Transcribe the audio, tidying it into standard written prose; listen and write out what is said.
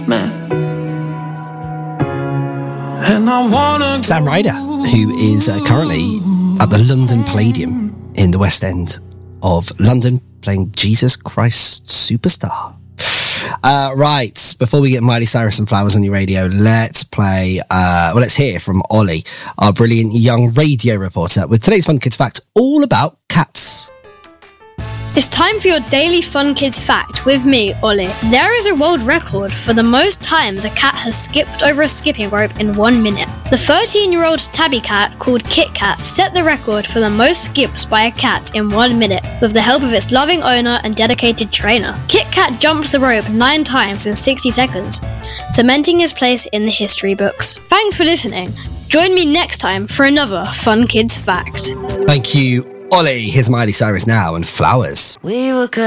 man. And I wanna Sam Ryder, who is currently at the London Palladium in the West End of London, playing Jesus Christ Superstar. Right, before we get Miley Cyrus and Flowers on your radio, let's hear from Ollie, our brilliant young radio reporter, with today's Fun Kids Fact all about cats. It's time for your daily Fun Kids Fact with me, Ollie. There is a world record for the most times a cat has skipped over a skipping rope in 1 minute. The 13-year-old tabby cat called Kit Kat set the record for the most skips by a cat in 1 minute with the help of its loving owner and dedicated trainer. Kit Kat jumped the rope 9 times in 60 seconds, cementing his place in the history books. Thanks for listening. Join me next time for another Fun Kids Fact. Thank you, Ollie. Here's Miley Cyrus now and Flowers. We were good.